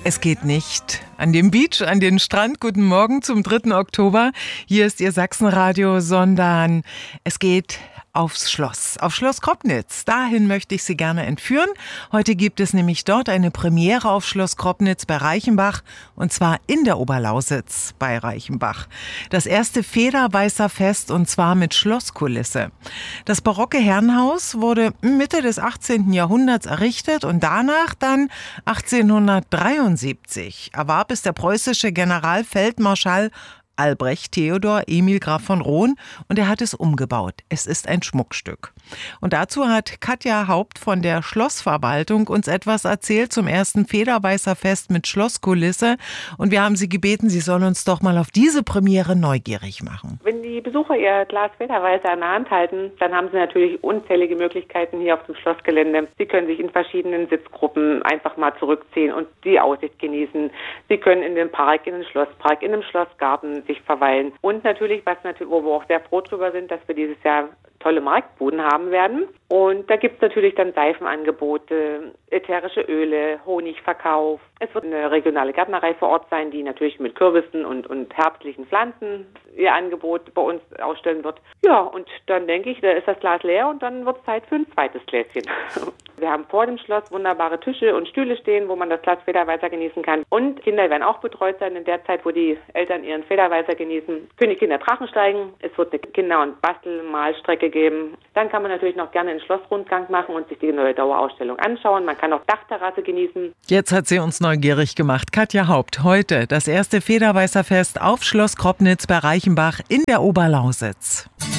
Es geht nicht. An dem Beach, an den Strand. Guten Morgen zum 3. Oktober. Hier ist Ihr Sachsenradio, sondern es geht aufs Schloss, auf Schloss Kroppnitz. Dahin möchte ich Sie gerne entführen. Heute gibt es nämlich dort eine Premiere auf Schloss Kroppnitz bei Reichenbach, und zwar in der Oberlausitz bei Reichenbach. Das erste Federweißerfest, und zwar mit Schlosskulisse. Das barocke Herrenhaus wurde Mitte des 18. Jahrhunderts errichtet und danach dann 1873 erwarb es der preußische Generalfeldmarschall Albrecht Theodor Emil Graf von Roon, und er hat es umgebaut. Es ist ein Schmuckstück. Und dazu hat Katja Haupt von der Schlossverwaltung uns etwas erzählt zum ersten Federweißerfest mit Schlosskulisse. Und wir haben sie gebeten, sie soll uns doch mal auf diese Premiere neugierig machen. Wenn die Besucher ihr Glas Federweißer in der Hand halten, dann haben sie natürlich unzählige Möglichkeiten hier auf dem Schlossgelände. Sie können sich in verschiedenen Sitzgruppen einfach mal zurückziehen und die Aussicht genießen. Sie können in den Park, in den Schlosspark, in dem Schlossgarten sich verweilen. Und natürlich, wo wir auch sehr froh drüber sind, dass wir dieses Jahr tolle Marktbuden haben werden. Und da gibt es natürlich dann Seifenangebote, ätherische Öle, Honigverkauf. Es wird eine regionale Gärtnerei vor Ort sein, die natürlich mit Kürbissen und herbstlichen Pflanzen ihr Angebot bei uns ausstellen wird. Ja, und dann denke ich, da ist das Glas leer und dann wird es Zeit für ein zweites Gläschen. Wir haben vor dem Schloss wunderbare Tische und Stühle stehen, wo man das Glas Federweißer genießen kann. Und Kinder werden auch betreut sein in der Zeit, wo die Eltern ihren Federweißer genießen. Können die Kinder Drachen steigen. Es wird eine Kinder- und Bastelmalstrecke geben. Dann kann man natürlich noch gerne einen Schlossrundgang machen und sich die neue Dauerausstellung anschauen. Man kann auch Dachterrasse genießen. Jetzt hat sie uns neugierig gemacht. Katja Haupt, heute das erste Federweißerfest auf Schloss Kroppnitz bei Reichenbach in der Oberlausitz.